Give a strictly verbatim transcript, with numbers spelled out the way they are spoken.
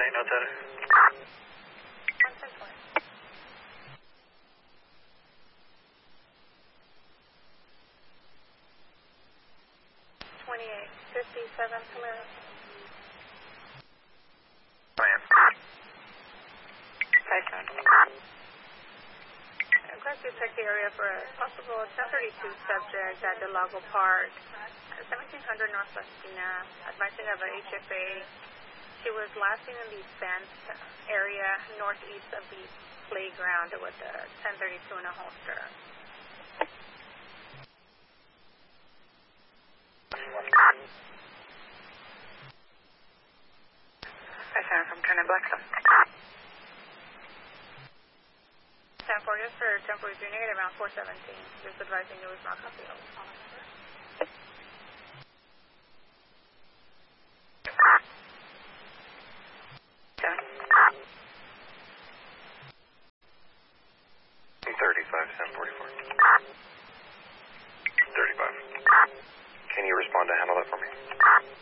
you note that? twenty-eight fifty-seven Polaris. Plan. Five seven. Request to check the area for a possible ten thirty-two subject at Del Lago Park, seventeen hundred Northwest Dina, advising of a H F A. She was last seen in the fenced area northeast of the playground with a ten thirty-two in a holster. Five seven from Turner Blackstone. ten four, just for ten forty-three negative around four seventeen. Just advising it was not copy of the phone number. Seven. thirty-five, ten forty-four. thirty-five. Can you respond to handle that for me?